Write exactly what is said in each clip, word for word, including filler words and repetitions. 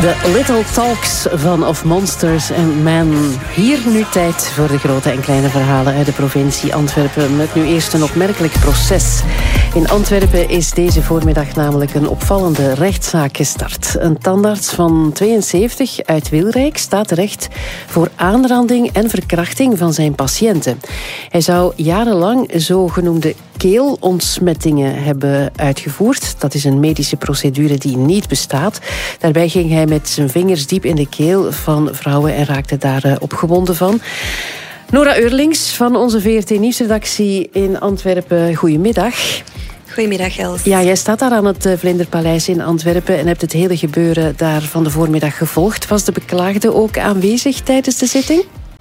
De Little Talks van Of Monsters and Men. Hier nu tijd voor de grote en kleine verhalen uit de provincie Antwerpen. Met nu eerst een opmerkelijk proces. In Antwerpen is deze voormiddag namelijk een opvallende rechtszaak gestart. Een tandarts van tweeënzeventig uit Wilrijk staat terecht voor aanranding en verkrachting van zijn patiënten. Hij zou jarenlang zogenoemde keelontsmettingen hebben uitgevoerd. Dat is een medische procedure die niet bestaat. Daarbij ging hij met zijn vingers diep in de keel van vrouwen en raakte daar opgewonden van. Nora Eurlings van onze V R T Nieuwsredactie in Antwerpen. Goedemiddag. Goedemiddag, Els. Ja, jij staat daar aan het Vlinderpaleis in Antwerpen en hebt het hele gebeuren daar van de voormiddag gevolgd. Was de beklaagde ook aanwezig tijdens de zitting?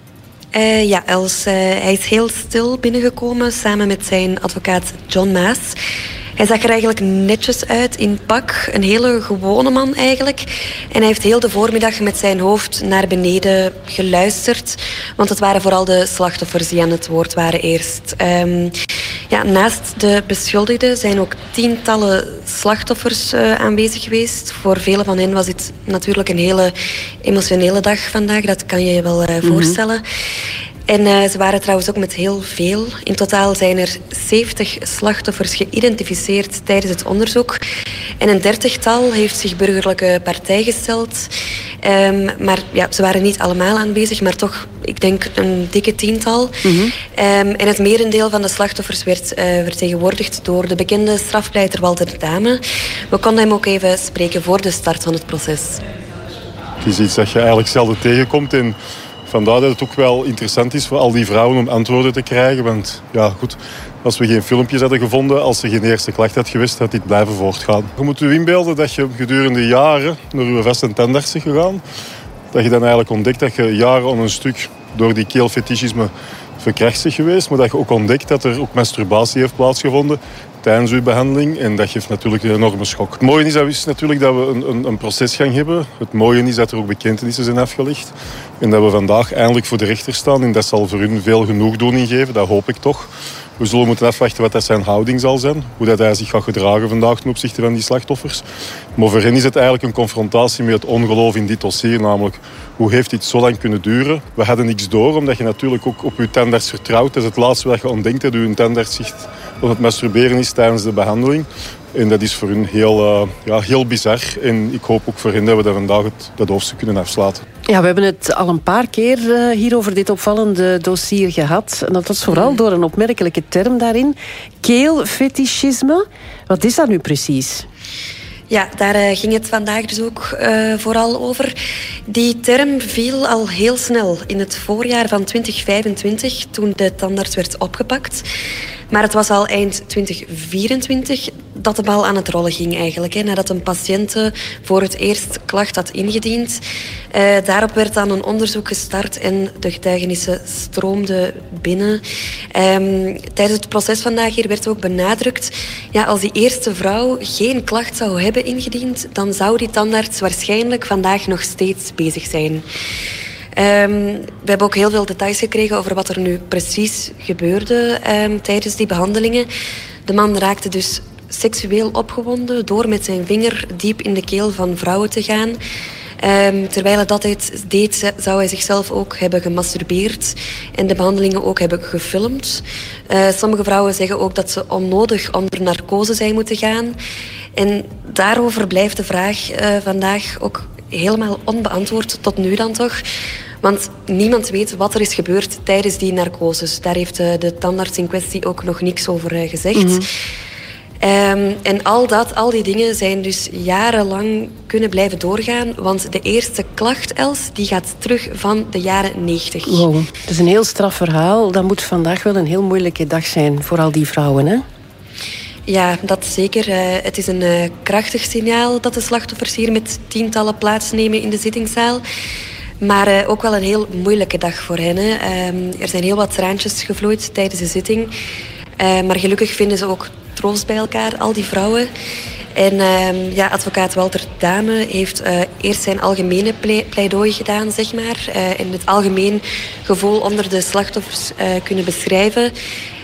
Uh, ja, Els. Uh, hij is heel stil binnengekomen samen met zijn advocaat John Maas. Hij zag er eigenlijk netjes uit in pak. Een hele gewone man eigenlijk. En hij heeft heel de voormiddag met zijn hoofd naar beneden geluisterd. Want het waren vooral de slachtoffers die aan het woord waren eerst. Um, ja, naast de beschuldigden zijn ook tientallen slachtoffers uh, aanwezig geweest. Voor velen van hen was dit natuurlijk een hele emotionele dag vandaag. Dat kan je je wel uh, mm-hmm. voorstellen. En uh, ze waren trouwens ook met heel veel. In totaal zijn er zeventig slachtoffers geïdentificeerd tijdens het onderzoek. En een dertigtal heeft zich burgerlijke partij gesteld. Um, maar ja, ze waren niet allemaal aanwezig, maar toch, ik denk, een dikke tiental. Mm-hmm. Um, en het merendeel van de slachtoffers werd uh, vertegenwoordigd door de bekende strafpleiter Walter Dame. We konden hem ook even spreken voor de start van het proces. Het is iets dat je eigenlijk zelden tegenkomt in... Vandaar dat het ook wel interessant is voor al die vrouwen om antwoorden te krijgen. Want ja, goed, als we geen filmpjes hadden gevonden, als er geen eerste klacht had geweest, had dit blijven voortgaan. Je moet je inbeelden dat je gedurende jaren naar je vaste tandarts bent gegaan. Dat je dan eigenlijk ontdekt dat je jaren aan een stuk door die keelfetischisme verkracht bent geweest. Maar dat je ook ontdekt dat er ook masturbatie heeft plaatsgevonden tijdens uw behandeling. En dat geeft natuurlijk een enorme schok. Het mooie is, dat is natuurlijk dat we een, een, een procesgang hebben. Het mooie is dat er ook bekentenissen zijn afgelegd. En dat we vandaag eindelijk voor de rechter staan. En dat zal voor hun veel genoegdoening geven. Dat hoop ik toch. We zullen moeten afwachten wat dat zijn houding zal zijn. Hoe dat hij zich gaat gedragen vandaag ten opzichte van die slachtoffers. Maar voor hen is het eigenlijk een confrontatie met het ongeloof in dit dossier. Namelijk, hoe heeft dit zo lang kunnen duren? We hadden niks door, omdat je natuurlijk ook op je tandarts vertrouwt. Dat is het laatste wat je ontdenkt, dat je tandarts zegt dat het masturberen is tijdens de behandeling. En dat is voor hen heel, uh, ja, heel bizar. En ik hoop ook voor hen dat we dat vandaag het, dat hoofdstuk kunnen afsluiten. Ja, we hebben het al een paar keer uh, hier over dit opvallende dossier gehad. En dat was vooral door een opmerkelijke term daarin. Keelfetischisme. Wat is dat nu precies? Ja, daar uh, ging het vandaag dus ook uh, vooral over. Die term viel al heel snel in het voorjaar van twintig vijfentwintig, toen de tandarts werd opgepakt. Maar het was al eind twintig vierentwintig dat de bal aan het rollen ging eigenlijk. Hè, nadat een patiënte voor het eerst klacht had ingediend. Uh, daarop werd dan een onderzoek gestart en de getuigenissen stroomden binnen. Um, tijdens het proces vandaag hier werd ook benadrukt... Ja, als die eerste vrouw geen klacht zou hebben ingediend... dan zou die tandarts waarschijnlijk vandaag nog steeds bezig zijn. Um, we hebben ook heel veel details gekregen over wat er nu precies gebeurde um, tijdens die behandelingen. De man raakte dus seksueel opgewonden door met zijn vinger diep in de keel van vrouwen te gaan. Um, terwijl hij dat deed, zou hij zichzelf ook hebben gemasturbeerd en de behandelingen ook hebben gefilmd. Uh, sommige vrouwen zeggen ook dat ze onnodig onder narcose zijn moeten gaan. En daarover blijft de vraag uh, vandaag ook helemaal onbeantwoord, tot nu dan toch. Want niemand weet wat er is gebeurd tijdens die narcoses. Daar heeft de, de tandarts in kwestie ook nog niks over uh, gezegd. Mm-hmm. Um, en al dat, al die dingen zijn dus jarenlang kunnen blijven doorgaan. Want de eerste klacht, Els, die gaat terug van de jaren negentig. Wow, dat is een heel straf verhaal. Dat moet vandaag wel een heel moeilijke dag zijn voor al die vrouwen, hè? Ja, dat zeker. Uh, het is een uh, krachtig signaal dat de slachtoffers hier met tientallen plaatsnemen in de zittingszaal. Maar uh, ook wel een heel moeilijke dag voor hen. Hè. Um, er zijn heel wat traantjes gevloeid tijdens de zitting. Uh, maar gelukkig vinden ze ook troost bij elkaar, al die vrouwen. En uh, ja, advocaat Walter Dame heeft uh, eerst zijn algemene pleidooi gedaan, zeg maar. Uh, en het algemeen gevoel onder de slachtoffers uh, kunnen beschrijven.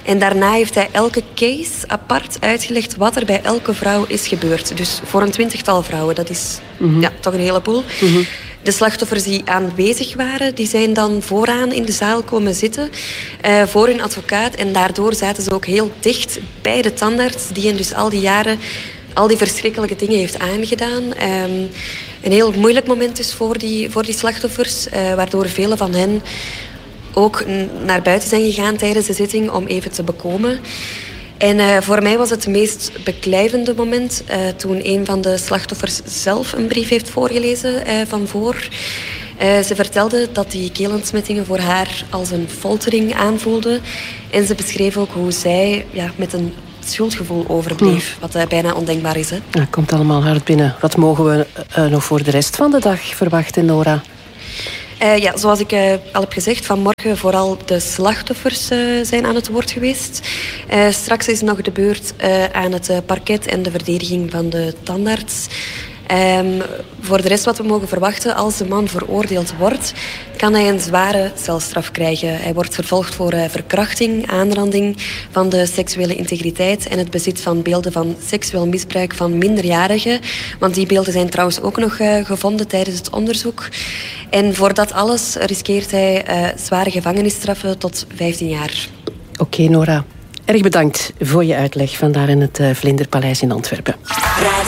En daarna heeft hij elke case apart uitgelegd wat er bij elke vrouw is gebeurd. Dus voor een twintigtal vrouwen, dat is mm-hmm. ja, toch een heleboel. Mm-hmm. De slachtoffers die aanwezig waren, die zijn dan vooraan in de zaal komen zitten uh, voor hun advocaat. En daardoor zaten ze ook heel dicht bij de tandarts die hen dus al die jaren al die verschrikkelijke dingen heeft aangedaan. Um, een heel moeilijk moment dus voor die, voor die slachtoffers, uh, waardoor velen van hen ook naar buiten zijn gegaan tijdens de zitting om even te bekomen. En uh, voor mij was het het meest beklijvende moment uh, toen een van de slachtoffers zelf een brief heeft voorgelezen uh, van voor. Uh, ze vertelde dat die keelontsmettingen voor haar als een foltering aanvoelden. En ze beschreef ook hoe zij ja, met een schuldgevoel overbleef, wat uh, bijna ondenkbaar is. Hè? Ja, komt allemaal hard binnen. Wat mogen we uh, nog voor de rest van de dag verwachten, Nora? Uh, ja, zoals ik uh, al heb gezegd, vanmorgen vooral de slachtoffers uh, zijn aan het woord geweest. Uh, straks is nog de beurt uh, aan het uh, parket en de verdediging van de tandarts. Um, voor de rest wat we mogen verwachten, als de man veroordeeld wordt, kan hij een zware celstraf krijgen. Hij wordt vervolgd voor uh, verkrachting, aanranding van de seksuele integriteit en het bezit van beelden van seksueel misbruik van minderjarigen. Want die beelden zijn trouwens ook nog uh, gevonden tijdens het onderzoek. En voor dat alles riskeert hij uh, zware gevangenisstraffen tot vijftien jaar. Oké, okay, Nora. Erg bedankt voor je uitleg vandaar in het uh, Vlinderpaleis in Antwerpen.